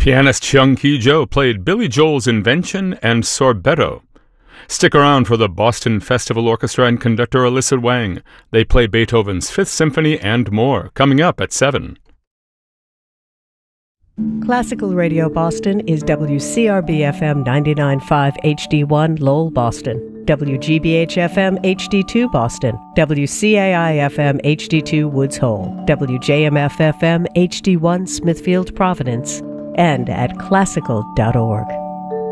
Pianist Chung Ki-jo played Billy Joel's Invention and Sorbetto. Stick around for the Boston Festival Orchestra and conductor Alyssa Wang. They play Beethoven's Fifth Symphony and more, coming up at 7. Classical Radio Boston is WCRB-FM 99.5 HD1 Lowell, Boston, WGBH-FM HD2 Boston, WCAI-FM HD2 Woods Hole, WJMF-FM HD1 Smithfield, Providence, and at classical.org.